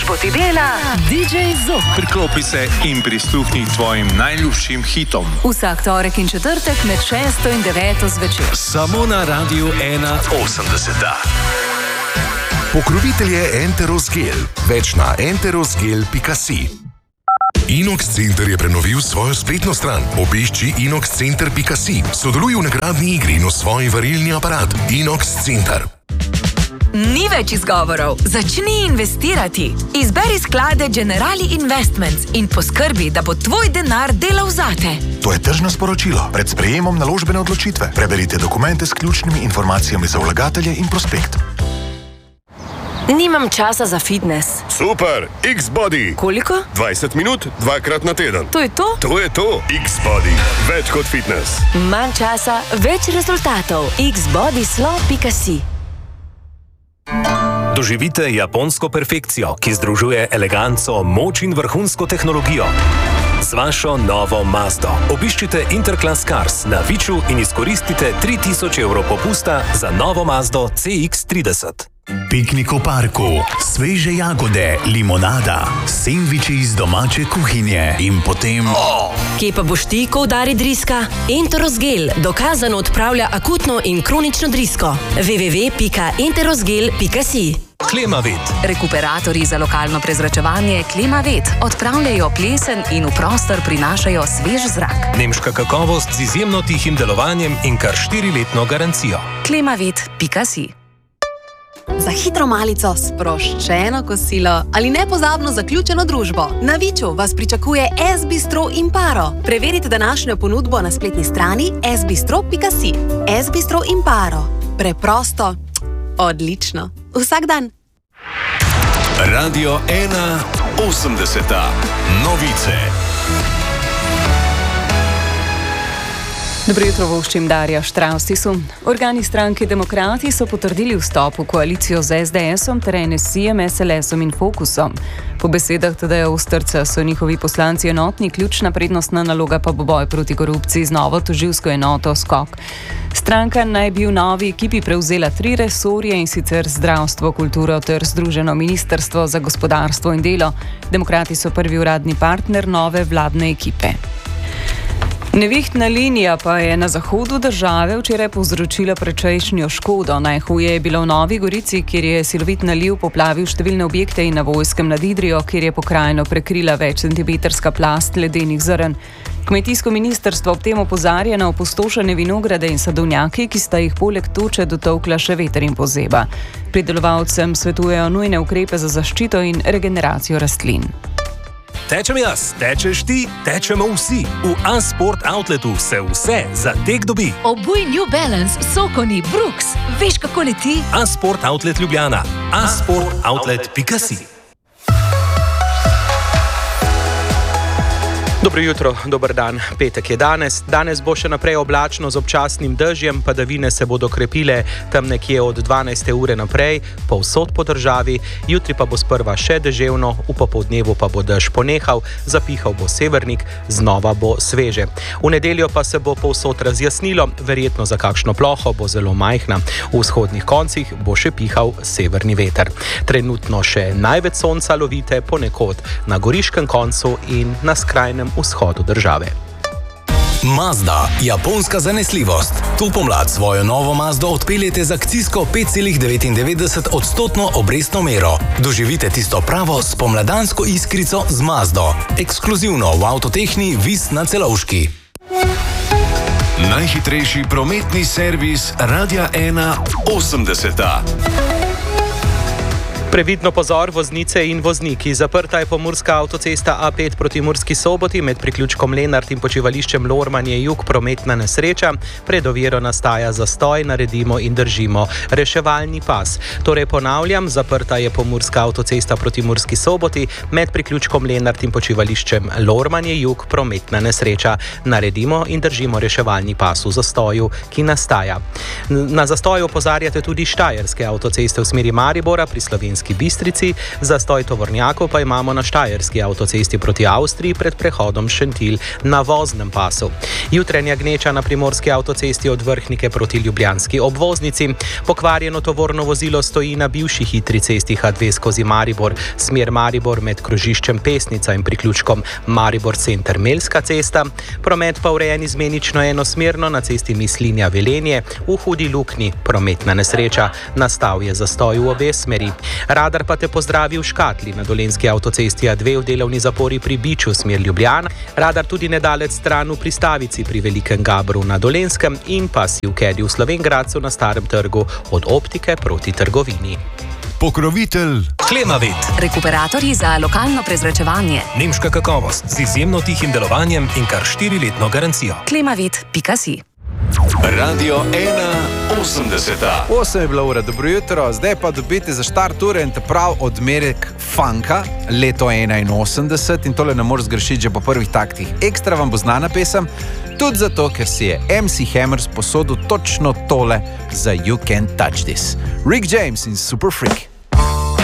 Službo ti dela DJ Zok. Priklopi se in prisluhni tvojim najljubšim hitom. Vsak torek in četrtek med 6 in 9 zvečer. Samo na Radiu 1.80. Pokrovitelj je Enterosgel. Več na enterosgel.si. Inox Center je prenovil svojo spletno stran. Obišči inoxcenter.si. Sodeluj v nagradni igri in osvoji varilni aparat Inox Center. Ni več izgovorov. Začni investirati. Izberi sklade Generali Investments in poskrbi, da bo tvoj denar delal zate. To je tržno sporočilo. Pred sprejemom naložbene odločitve. Preberite dokumente s ključnimi informacijami za vlagatelje in prospekt. Nimam časa za fitness. Super, X-Body. Koliko? 20 minut, 2krat na teden. To je to? To je to. X-Body. Več kot fitness. Manj časa, več rezultatov. xbodyslo.si. Doživite japonsko perfekcijo, ki združuje eleganco, moč in vrhunsko tehnologijo. Z vašo novo Mazdo. Obiščite Interclass Cars na Viču in izkoristite 3000 evrov popusta za novo Mazdo CX-30. Piknik v parku, sveže jagode, limonada, sendviči iz domače kuhinje in potem... Kje pa boš ti, ko udari driska? Enterosgel dokazano odpravlja akutno in kronično drisko. www.enterosgel.si. Klimavet. Rekuperatorji za lokalno prezračevanje Klimavet odpravljajo plesen in v prostor prinašajo svež zrak. Nemška kakovost z izjemno tihim delovanjem in kar 4-letno garancijo. Klimavet.si. Za hitro malico, sproščeno kosilo ali nepozabno zaključeno družbo. Na Viču vas pričakuje S-Bistro Imparo. Preverite današnjo ponudbo na spletni strani sbistro.si. S-Bistro Imparo. Preprosto, odlično. Vsak dan. Radio 1.80. Novice. Dobro jutro, voščim Darja Štravstisu. Organi stranke Demokrati so potrdili vstop v koalicijo z SDS-om ter NSI-jem, SLS-om in Fokusom. Po besedah Tadeja Osterca so njihovi poslanci enotni, ključna prednostna naloga pa bo boj proti korupciji z novo tožilsko enoto SKOK. Stranka naj bi v novi ekipi prevzela 3 resorje, in sicer zdravstvo, kulturo ter Združeno ministrstvo za gospodarstvo in delo. Demokrati so prvi uradni partner nove vladne ekipe. Nevihtna linija pa je na zahodu države včeraj povzročila precejšnjo škodo. Najhuje je bilo v Novi Gorici, kjer je silovit naliv poplavil številne objekte, in na Vojskem nad Idrijo, kjer je pokrajino prekrila več centimetrska plast ledenih zrn. Kmetijsko ministrstvo ob tem opozarja na opustošene vinograde in sadovnjaki, ki sta jih poleg toče dotolkla še veter in pozeba. Pridelovalcem svetujejo nujne ukrepe za zaščito in regeneracijo rastlin. Tečem jaz, tečeš ti, tečemo vsi. V A-Sport Outletu se vse za tek dobi. Obuj New Balance, Sokoni, Brooks. Veš, kako leti? A-Sport Outlet Ljubljana. asportoutlet.si. Dobro jutro, dober dan. Petek je danes. Danes bo še naprej oblačno z občasnim dežjem, padavine se bodo krepile tam nekje od 12. ure naprej, povsod po državi. Jutri pa bo sprva še deževno, v popoldnevu pa bo dež ponehal, zapihal bo severnik, znova bo sveže. V nedeljo pa se bo povsod razjasnilo, verjetno za kakšno ploho bo zelo majhna. V vzhodnih koncih bo še pihal severni veter. Trenutno še največ sonca lovite ponekod na goriškem koncu in na skrajnem vzhodu države. Mazda, japonska zanesljivost. To pomlad svojo novo Mazdo odpeljete z akcijsko 5,99% obrestno mero. Doživite tisto pravo spomladansko iskrico z Mazdo. Ekskluzivno v Avtotehni Vis na Celovški. Najhitrejši prometni servis Radia 1.80. Previdno pozor voznice in vozniki. Zaprta je pomurska avtocesta A5 proti Murski Soboti med priključkom Lenart in počivališčem Lormanje jug prometna nesreča. Pred oviro nastaja zastoj, naredimo in držimo reševalni pas. Torej ponavljam, zaprta je pomurska avtocesta proti Murski Soboti med priključkom Lenart in počivališčem Lormanje jug prometna nesreča. Naredimo in držimo reševalni pas v zastoju, ki nastaja. Na zastoj opozarjate tudi štajerske avtoceste v smeri Maribora pri Slovenski Slovenski Bistrici, zastoj tovornjakov pa imamo na Štajerski avtocesti proti Avstriji pred prehodom Šentilj na voznem pasu. Jutranja gneča na primorski avtocesti od Vrhnike proti ljubljanski obvoznici. Pokvarjeno tovorno vozilo stoji na bivši hitri cesti H2 skozi Maribor, smer Maribor med krožiščem Pesnica in priključkom Maribor center Melska cesta. Promet pa urejen izmenično enosmerno na cesti Mislinja Velenje, v Hudi Lukni prometna nesreča, nastal je zastoj v obe smeri. Radar pa te pozdravi v Škatli na Dolenjski avtocesti A2 v delovni zapori pri Biču smer Ljubljana. Radar tudi nedalec stran v Pristavici pri Velikem Gabru na Dolenskem in pa si v Kedi v Slovengradcu na Starem trgu od Optike proti trgovini. Pokrovitelj Klemavit. Rekuperatorji za lokalno prezračevanje. Nemška kakovost z izjemno tihim delovanjem in kar 4-letno garancijo. Klemavit.si. Radio 81. 8 je bila ura, dobro jutro, zdaj pa dobite za štart ure in te prav odmerek funka, leto 81 in tole ne moreš zgrešiti že po prvih taktih. Ekstra vam bo znana pesem, tudi zato, ker si je MC Hammer sposodil točno tole za You Can't Touch This. Rick James in Super Freak.